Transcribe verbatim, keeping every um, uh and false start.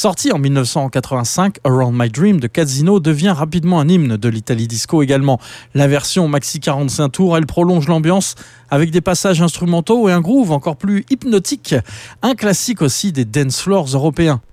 Sorti en dix-neuf cent quatre-vingt-cinq, Around My Dream de Casino devient rapidement un hymne de l'Italie disco également. La version maxi quarante-cinq tours, elle prolonge l'ambiance avec des passages instrumentaux et un groove encore plus hypnotique. Un classique aussi des dance floors européens.